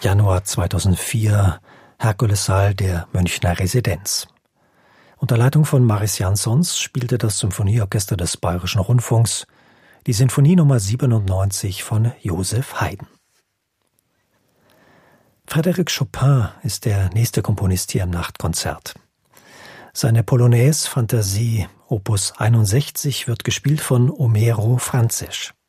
Januar 2004, Herkulessaal der Münchner Residenz. Unter Leitung von Maris Jansons spielte das Symphonieorchester des Bayerischen Rundfunks die Sinfonie Nummer 97 von Joseph Haydn. Frédéric Chopin ist der nächste Komponist hier im Nachtkonzert. Seine Polonaise Fantasie Opus 61 wird gespielt von Homero Franzés.